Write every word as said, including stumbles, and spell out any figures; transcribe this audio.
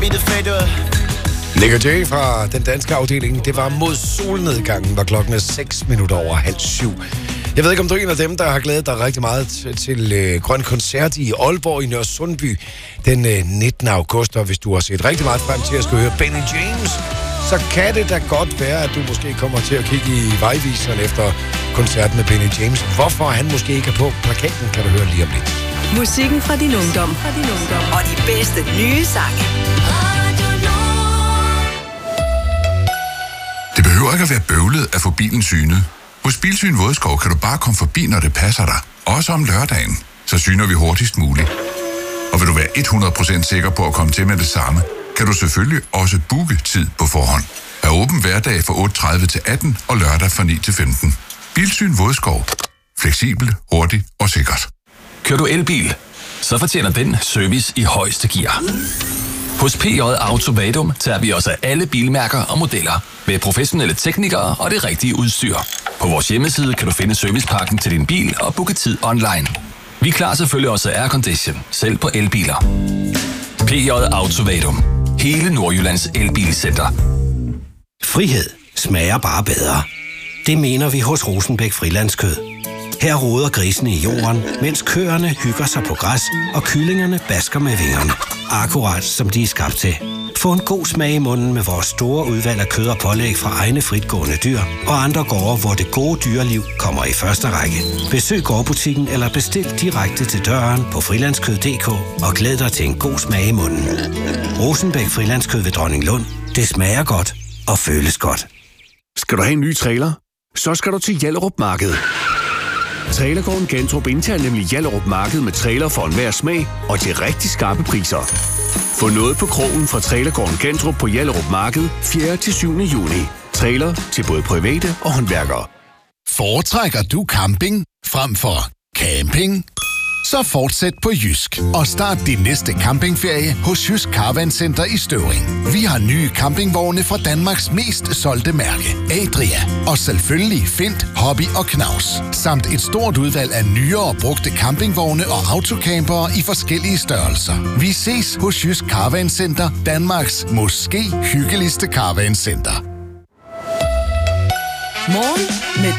Nick og Jay fra den danske afdeling. Det var mod solnedgangen, var klokken seks minutter over halv syv. Jeg ved ikke, om du er en af dem, der har glædet dig rigtig meget til, til øh, Grøn Koncert i Aalborg i Nørre Sundby den øh, nittende august. Og hvis du har set rigtig meget frem til at skulle høre Benny James, så kan det da godt være, at du måske kommer til at kigge i vejviseren efter koncerten med Benny James. Hvorfor han måske ikke er på plakaten, kan du høre lige om lidt. Musikken fra din ungdom, fra din ungdom. Og de bedste nye sange. Det behøver ikke at være bøvlet at få bilen synet. Hos Bilsyn Vådskov kan du bare komme forbi, når det passer dig. Også om lørdagen. Så syner vi hurtigst muligt. Og vil du være hundrede procent sikker på at komme til med det samme, kan du selvfølgelig også booke tid på forhånd. Er åben hverdag fra otte tredive til atten og lørdag fra ni til femten. Bilsyn Vådskov. Fleksibel, hurtig og sikkert. Kører du elbil, så fortjener den service i højeste gear. Hos P J Auto Vadum tager vi også alle bilmærker og modeller med professionelle teknikere og det rigtige udstyr. På vores hjemmeside kan du finde servicepakken til din bil og booke tid online. Vi klarer selvfølgelig også aircondition, selv på elbiler. P J Auto Vadum. Hele Nordjyllands elbilcenter. Frihed smager bare bedre. Det mener vi hos Rosenbæk Frilandskød. Her roder grisene i jorden, mens køerne hygger sig på græs, og kyllingerne basker med vingerne. Akkurat som de er skabt til. Få en god smag i munden med vores store udvalg af kød og pålæg fra egne fritgående dyr, og andre gårde, hvor det gode dyreliv kommer i første række. Besøg gårdbutikken eller bestil direkte til døren på frilandskød punktum d k og glæd dig til en god smag i munden. Rosenbæk Frilandskød ved Dronninglund. Det smager godt og føles godt. Skal du have en ny trailer? Så skal du til Hjallerup Marked. Trailergården Gentrup indtager nemlig Hjallerup Marked med trailer for enhver smag og til rigtig skarpe priser. Få noget på krogen fra Trailergården Gentrup på Hjallerup Marked fjerde til syvende juni. Trailer til både private og håndværkere. Foretrækker du camping frem for camping? Så fortsæt på Jysk og start din næste campingferie hos Jysk Caravan Center i Støvring. Vi har nye campingvogne fra Danmarks mest solgte mærke, Adria. Og selvfølgelig Fint, Hobby og Knaus. Samt et stort udvalg af nyere brugte campingvogne og autocampere i forskellige størrelser. Vi ses hos Jysk Caravan Center, Danmarks måske hyggeligste caravan center. Morgen med